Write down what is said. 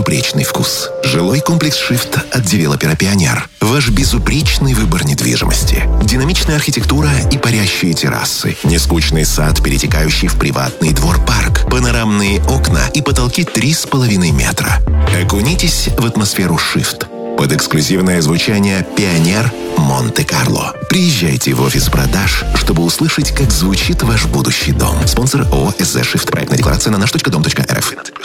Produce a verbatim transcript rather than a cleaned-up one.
безупречный вкус. Жилой комплекс «Шифт» от девелопера «Пионер». Ваш безупречный выбор недвижимости. Динамичная архитектура и парящие террасы. Нескучный сад, перетекающий в приватный двор-парк. Панорамные окна и потолки три с половиной метра. Окунитесь в атмосферу «Шифт» под эксклюзивное звучание «Пионер Монте-Карло». Приезжайте в офис продаж, чтобы услышать, как звучит ваш будущий дом. Спонсор ООО «СЗ Шифт». Проектная декларация на наш точка дом точка эр эф.